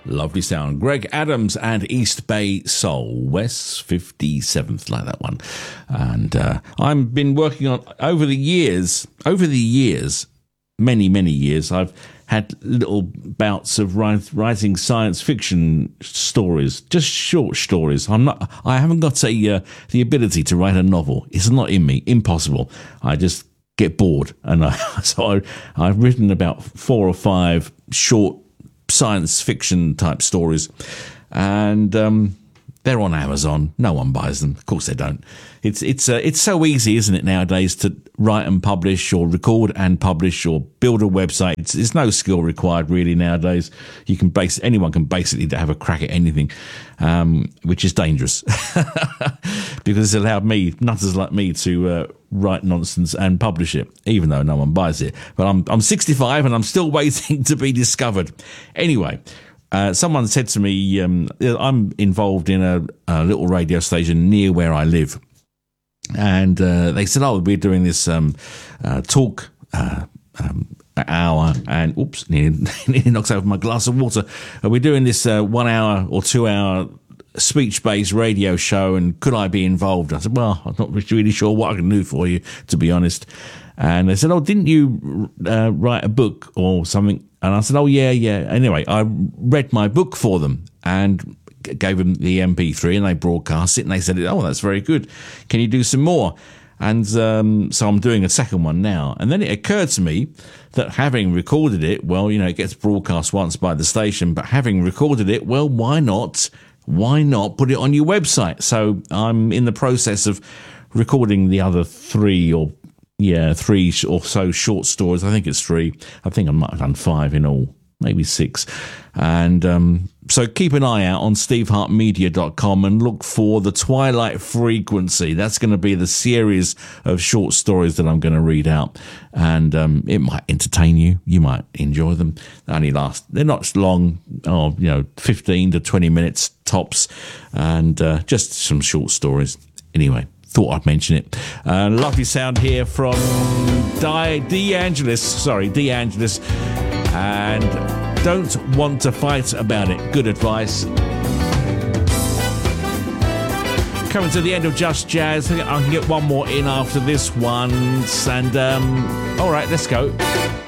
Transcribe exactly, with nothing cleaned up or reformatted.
Lovely sound. Greg Adams and East Bay Soul, West fifty-seventh, like that one. And uh, I've been working on, over the years, over the years, many, many years, I've had little bouts of write, writing science fiction stories, just short stories. I'm not, I haven't got a, uh, the ability to write a novel. It's not in me, impossible. I just get bored. And I, so I, I've written about four or five short science fiction type stories, and um, they're on Amazon. No one buys them. Of course they don't. It's it's uh, it's so easy, isn't it, nowadays, to write and publish, or record and publish, or build a website. It's, there's no skill required really nowadays. You can base anyone can basically have a crack at anything, um, which is dangerous because it's allowed me, nutters like me, to uh, write nonsense and publish it, even though no one buys it. But I'm I'm sixty-five and I'm still waiting to be discovered. Anyway. Uh, someone said to me, um, I'm involved in a, a little radio station near where I live. And uh, they said, oh, we're doing this um, uh, talk uh, um, hour. And, oops, nearly, nearly knocks over my glass of water. Uh, we're doing this uh, one hour or two hour speech-based radio show, and could I be involved? I said, well, I'm not really sure what I can do for you, to be honest. And they said, oh, didn't you uh, write a book or something? And I said, oh, yeah, yeah. Anyway, I read my book for them and gave them the M P three, and they broadcast it, and they said, oh, that's very good. Can you do some more? And um, so I'm doing a second one now. And then it occurred to me that having recorded it, well, you know, it gets broadcast once by the station, but having recorded it, well, why not? Why not put it on your website? So I'm in the process of recording the other three or Yeah, three or so short stories. I think it's three. I think I might have done five in all, maybe six. And um, so keep an eye out on steve hart media dot com and look for The Twilight Frequency. That's going to be the series of short stories that I'm going to read out. And um, it might entertain you. You might enjoy them. They only last, they're not long, oh, you know, fifteen to twenty minutes tops. And uh, just some short stories. Anyway. Thought I'd mention it. Uh, lovely sound here from Di DeAngelis, sorry, DeAngelis, and Don't Want to Fight About It. Good advice. Coming to the end of Just Jazz. I can get one more in after this one. And, um, all right, let's go.